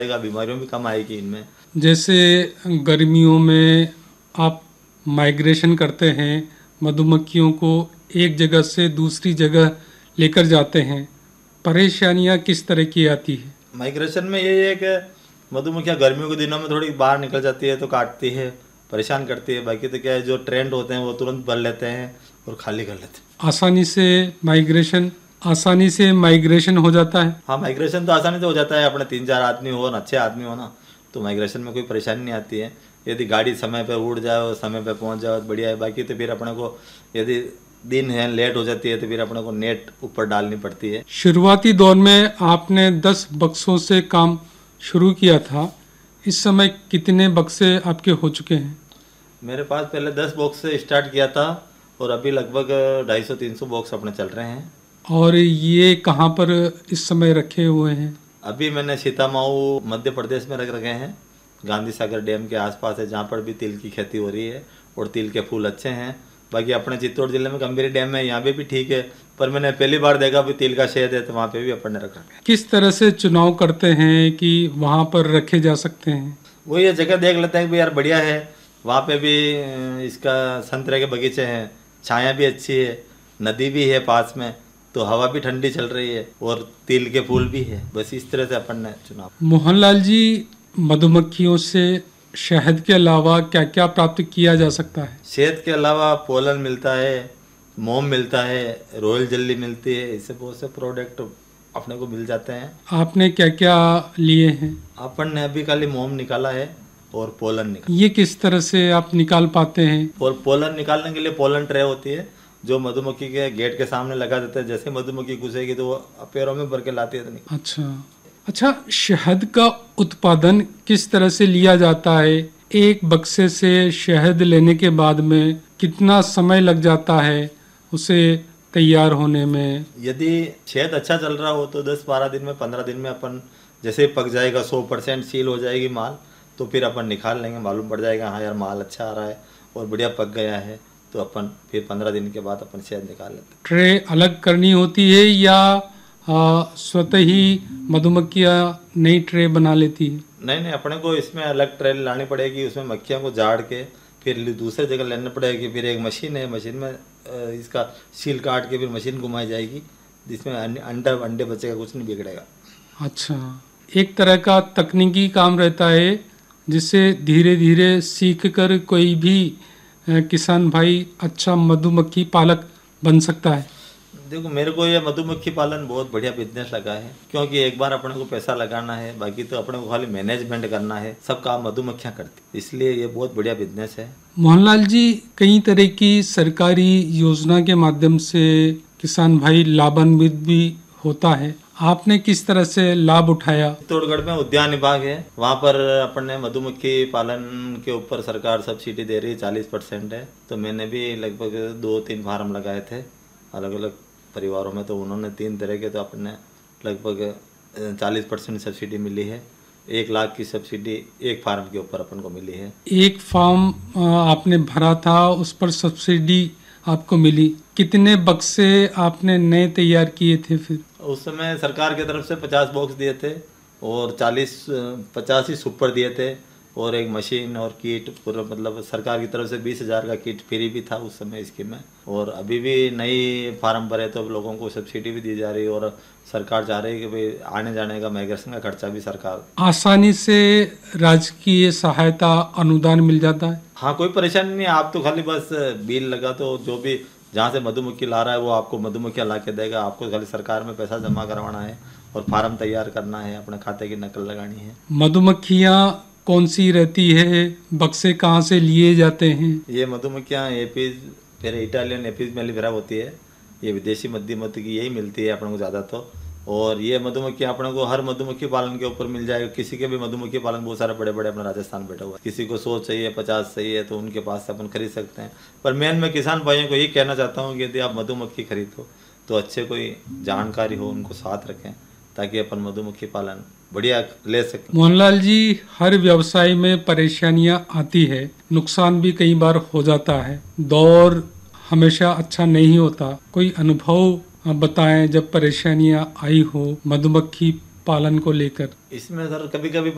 बीमारियों भी कम आएगी इनमें। जैसे गर्मियों में आप माइग्रेशन करते हैं, मधुमक्खियों को एक जगह से दूसरी जगह लेकर जाते हैं, परेशानियां किस तरह की आती है? माइग्रेशन में यही है कि मधुमक्खियाँ गर्मियों के दिनों में थोड़ी बाहर निकल जाती है तो काटती है, परेशान करती है। बाकी तो क्या है, जो ट्रेंड होते हैं वो तुरंत भर लेते हैं और खाली कर लेते हैं। आसानी से माइग्रेशन हो जाता है। हाँ, माइग्रेशन तो आसानी से हो जाता है। अपने 3-4 आदमी हो ना, अच्छे आदमी हो ना, तो माइग्रेशन में कोई परेशानी नहीं आती है। यदि गाड़ी समय पर उड़ जाए और समय पर पहुंच जाए तो बढ़िया है। बाकी तो फिर अपने को यदि दिन है लेट हो जाती है तो फिर अपने को नेट ऊपर डालनी पड़ती है। शुरुआती दौर में आपने 10 बक्सों से काम शुरू किया था, इस समय कितने बक्से आपके हो चुके हैं? मेरे पास पहले 10 बॉक्स से स्टार्ट किया था और अभी लगभग 250-300 बॉक्स अपने चल रहे हैं। और ये कहाँ पर इस समय रखे हुए हैं? अभी मैंने सीतामाऊ मध्य प्रदेश में रख रखे हैं। गांधी सागर डैम के आसपास है जहाँ पर भी तिल की खेती हो रही है और तिल के फूल अच्छे हैं। बाकी अपने चित्तौड़ जिले में गंभीरी डैम है, यहाँ पे भी ठीक है, पर मैंने पहली बार देखा भी तिल का शहद है तो वहाँ पे भी अपन ने रख रखा है। किस तरह से चुनाव करते हैं कि वहाँ पर रखे जा सकते हैं? वो ये जगह देख लेते हैं कि यार बढ़िया है, वहाँ पे भी इसका संतरे के बगीचे हैं, छाया भी अच्छी है, नदी भी है पास में, तो हवा भी ठंडी चल रही है और तिल के फूल भी है। बस इस तरह से अपन ने चुनाव। मोहनलाल जी, मधुमक्खियों से शहद के अलावा क्या क्या प्राप्त किया जा सकता है? शहद के अलावा पोलन मिलता है, मोम मिलता है, रॉयल जेली मिलती है, इससे बहुत से प्रोडक्ट अपने को मिल जाते हैं। आपने क्या क्या लिए हैं? अपन ने अभी खाली मोम निकाला है और पोलन निकाला। ये किस तरह से आप निकाल पाते हैं? और पोलन निकालने के लिए पोलन ट्रे होती है जो मधुमक्खी के गेट के सामने लगा देते हैं। जैसे मधुमक्खी घुसेगी तो वो पैरों में भर के लाती है। तो अच्छा, शहद का उत्पादन किस तरह से लिया जाता है? एक बक्से से शहद लेने के बाद में कितना समय लग जाता है उसे तैयार होने में? यदि शहद अच्छा चल रहा हो तो 10-12 दिन में, 15 दिन में अपन जैसे पक जाएगा, 100% सील हो जाएगी माल, तो फिर अपन निकाल लेंगे। मालूम पड़ जाएगा हाँ यार माल अच्छा आ रहा है और बढ़िया पक गया है, तो अपन फिर 15 दिन के बाद अपन शहद निकाल लेते हैं। ट्रे अलग करनी होती है या स्वतः ही मधुमक्खियाँ नई ट्रे बना लेती है? नहीं, अपने को इसमें अलग ट्रे लानी पड़ेगी, उसमें मक्खियों को झाड़ के फिर दूसरे जगह लेना पड़ेगी। फिर एक मशीन है, मशीन में इसका सील काट के फिर मशीन घुमाई जाएगी जिसमें अंडे बचेगा, कुछ नहीं बिगड़ेगा। अच्छा, एक तरह का तकनीकी काम रहता है जिससे धीरे धीरे सीख कर कोई भी किसान भाई अच्छा मधुमक्खी पालक बन सकता है। देखो, मेरे को ये मधुमक्खी पालन बहुत बढ़िया बिजनेस लगा है, क्योंकि एक बार अपने को पैसा लगाना है, बाकी तो अपने को खाली मैनेजमेंट करना है, सब काम मधुमक्खियाँ करती, इसलिए ये बहुत बढ़िया बिजनेस है। मोहनलाल जी, कई तरह की सरकारी योजना के माध्यम से किसान भाई लाभान्वित भी होता है, आपने किस तरह से लाभ उठाया? चित्तौड़गढ़ में उद्यान विभाग है, वहाँ पर अपन ने मधुमक्खी पालन के ऊपर सरकार सब्सिडी दे रही है, 40% है। तो मैंने भी लगभग 2-3 फार्म लगाए थे अलग अलग परिवारों में, तो उन्होंने 3 तरह के, तो अपने लगभग 40% सब्सिडी मिली है। 1 लाख की सब्सिडी एक फार्म के ऊपर अपन को मिली है। एक फार्म आपने भरा था, उस पर सब्सिडी आपको मिली, कितने बक्से आपने नए तैयार किए थे? फिर उस समय सरकार की तरफ से 50 बॉक्स दिए थे और 50 ही सुपर दिए थे और एक मशीन और किट, पूरा मतलब सरकार की तरफ से 20,000 का किट फ्री भी था उस समय स्कीम में। और अभी भी नई फार्म भरे तो लोगों को सब्सिडी भी दी जा रही है और सरकार चाह रही है कि भाई आने जाने का माइग्रेशन का खर्चा भी सरकार। आसानी से राजकीय सहायता अनुदान मिल जाता है? हाँ, कोई परेशानी नहीं, आप तो खाली बस बिल लगा तो जो भी जहाँ से मधुमक्खी ला रहा है वो आपको मधुमक्खियाँ ला के देगा। आपको खाली सरकार में पैसा जमा करवाना है और फार्म तैयार करना है, अपने खाते की नकल लगानी है। मधुमक्खियाँ कौन सी रहती है? बक्से कहाँ से लिए जाते हैं? ये मधुमक्खियाँ एपीज, फिर इटालियन एपीज मेलिफेरा होती है, ये विदेशी मधुमक्खी की यही मिलती है अपने को ज़्यादा तो। और ये मधुमक्खी अपने को हर मधुमक्खी पालन के ऊपर मिल जाएगा। किसी के भी मधुमक्खी पालन बहुत सारे बड़े बड़े अपना राजस्थान बैठा हुआ है, किसी को 100 चाहिए, 50 चाहिए, तो उनके पास से अपन खरीद सकते हैं। पर मैं किसान भाइयों को ये कहना चाहता हूँ कि यदि आप मधुमक्खी खरीदो तो अच्छे कोई जानकारी हो उनको साथ रखें, ताकि अपन मधुमक्खी पालन बढ़िया ले सकें। मोहनलाल जी, हर व्यवसाय में परेशानियाँ आती है, नुकसान भी कई बार हो जाता है, दौर हमेशा अच्छा नहीं होता। कोई अनुभव बताएं जब परेशानियां आई हो मधुमक्खी पालन को लेकर। इसमें सर कभी कभी